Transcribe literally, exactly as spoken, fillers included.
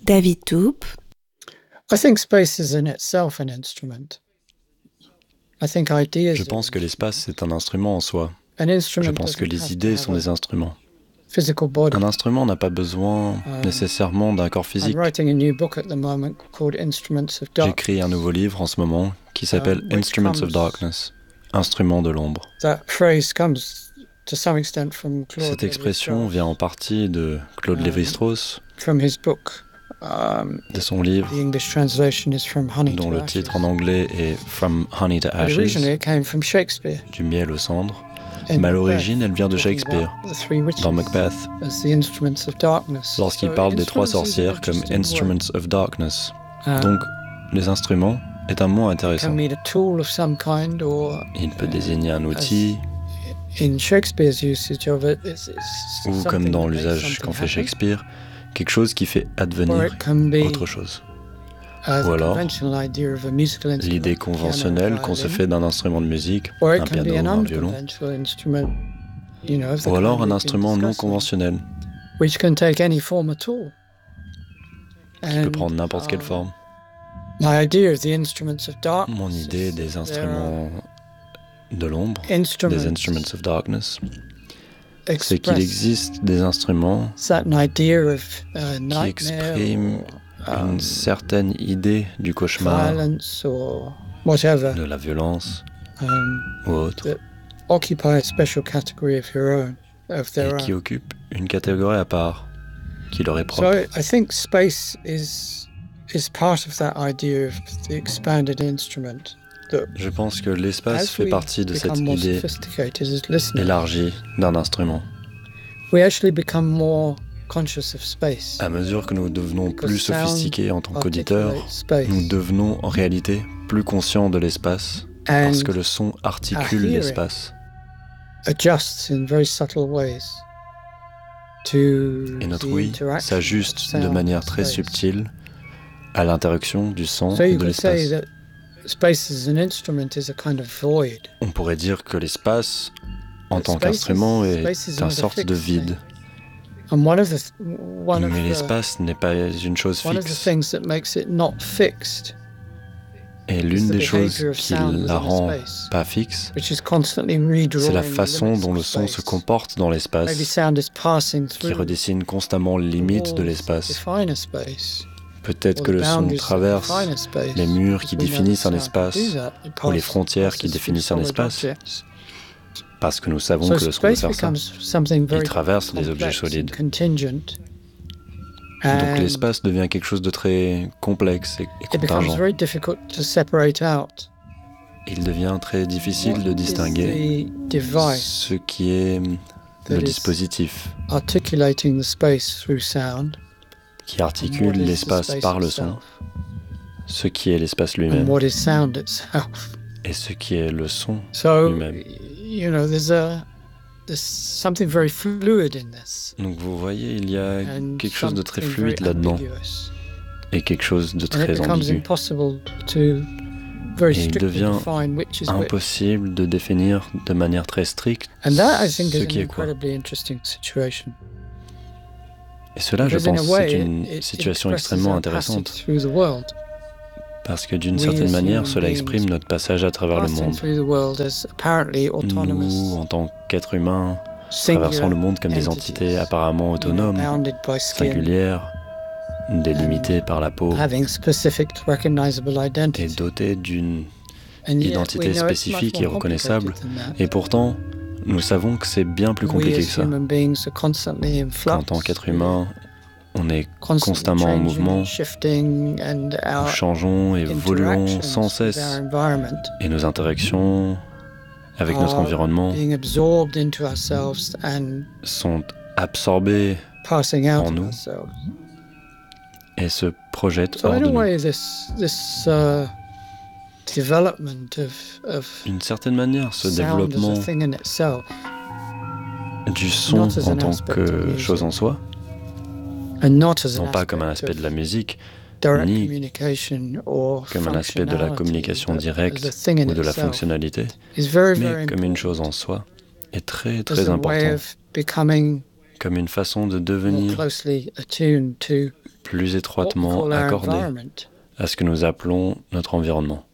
David Toupe. I think space is in itself an instrument. I think ideas Je pense que l'espace est un instrument en soi. an Je instrument pense que doesn't les have idées to sont have des a instruments. physical body. Un instrument n'a pas besoin Um, nécessairement d'un corps I'm physique. writing a new book at the moment called Instruments of Dark. J'écris un nouveau livre en ce moment qui s'appelle Um, which Instruments of comes- Darkness, Instruments de l'ombre. That phrase comes to some extent from Claude Cette expression Lévi-Strauss, vient en partie de Claude Um, Lévi-Strauss, from his book. Um, de son livre the English translation is From Honey dont to le Ashes. titre en anglais est From Honey to But Ashes, originally it came from Shakespeare. du miel aux cendres. in Mais à Macbeth, l'origine, elle vient de talking Shakespeare, about the three witches dans Macbeth, as the instruments of darkness. lorsqu'il So parle des trois instruments is an sorcières comme interesting Instruments of Darkness. word. Um, Donc, les instruments est un mot can intéressant. mean a tool of some kind, or Il peut uh, désigner un outil, in Shakespeare's usage of it, it's, it's ou something comme dans that makes l'usage something qu'en fait happen, Shakespeare, quelque chose qui fait or advenir it can be autre chose. uh, the Ou alors, conventional idea of a musical instrument, L'idée piano, conventionnelle qu'on se violin, fait d'un instrument de musique, or un it can be piano an ou un violon, unconventional instrument, you know, of the ou alors kind un we've been instrument non discussing, conventionnel which can take any form at all. qui peut And, prendre n'importe quelle uh, forme. My idea of the instruments of darkness Mon idée is des that instruments de l'ombre, there are des instruments Instruments of Darkness, c'est qu'il express existe des instruments certain idea of uh, qui nightmare expriment or, um, une certaine idée du cauchemar, violence or whatever, de la violence um, ou autre, that occupy a special category of your own, of et their qui own. occupe une catégorie à part, qui leur est So propre. I, I think space is is part of that idea of the expanded instrument. That Je pense que l'espace as fait we partie de cette become more idée sophisticated as listeners, élargie d'un instrument. we actually become more conscious of space. À mesure que nous devenons Because plus sound sophistiqués en tant qu'auditeurs, articulate space. nous devenons en réalité plus conscients de l'espace, And parce que le son articule hearing l'espace. adjusts in very subtle ways to Et notre the oui interaction of s'ajuste de sound manière and très space. subtile à l'interaction du son So et you de could say l'espace. that space as an instrument is a kind of void. On pourrait dire que l'espace, en But tant space qu'instrument, is- est space is une not a sorte fixed de thing. vide. And one of the th- one of Mais the, l'espace n'est pas une chose one of the fixe. things that makes it not fixed, Et is l'une the des choses behavior of qui sound la within rend space, pas fixe, which is constantly redrawing c'est la the façon limits dont of le son se space. comporte dans Maybe l'espace, sound is passing qui through redessine constamment les the limites de walls that l'espace. define a space, Peut-être or que the le son boundaries that traverse define a space, les murs qui because we know définissent that un sound can espace, do that. It ou les passes- frontières passes qui through définissent un solid espace, objects. parce que nous savons So que le son peut space faire ça. becomes something very Il traverse les objets complex and solides. contingent. Donc And l'espace devient quelque chose de très complexe et, et it becomes contingent. very difficult to separate out Il devient très difficile de what is distinguer the device ce qui est that le is dispositif articulating the space through sound, qui and articule what is the l'espace space par le son, itself, ce qui est l'espace and lui-même, what is sound itself. et ce qui est le son So, lui-même. you know, there's a there's something very fluid in this, Donc vous voyez, il y a and quelque chose de très something very fluide là-dedans, ambiguous. et quelque chose de And it très becomes ambigu. impossible to very Et il strictly devient define which is which. Impossible de définir de manière très stricte And that, I think, ce is qui an est quoi. incredibly interesting situation. Et cela, je Because in pense, a way, c'est it- une it situation expresses extrêmement our passage intéressante, through the world. parce que d'une We certaine as manière, human cela exprime beings notre passage à travers le Passing monde. through the world as apparently Nous, autonomous, en tant qu'êtres humains, singular traversons le monde comme des entities, entités apparemment you know, autonomes, bounded by skin, singulières, délimitées par la peau having specific recognizable et identity. dotées d'une... And yet identité we know it's spécifique much et more reconnaissable. complicated than that. Et pourtant, nous savons que c'est bien plus We compliqué que as ça. human beings are constantly in flux, Qu'en tant qu'être humain, on est constantly constamment en changing mouvement, and shifting, and nous our changeons et évoluons sans interactions with cesse, our environment et nos interactions avec notre are environnement being absorbed into ourselves and sont absorbées passing out En of nous. ourselves. et se projettent So hors in de a nous. way, this this uh, development of of D'une certaine manière, ce sound as développement a thing in itself, du son not as en an tant aspect of que music, chose en soi, and not as an non pas comme un aspect aspect de la of musique, direct ni communication or comme un aspect de la functionality, communication but directe as a thing in ou de la itself, fonctionnalité, is very, very mais comme une important chose en soi, est très as très a way important, of becoming comme une façon de more devenir closely attuned to plus what we étroitement call our accordé environment. à ce que nous appelons notre environnement.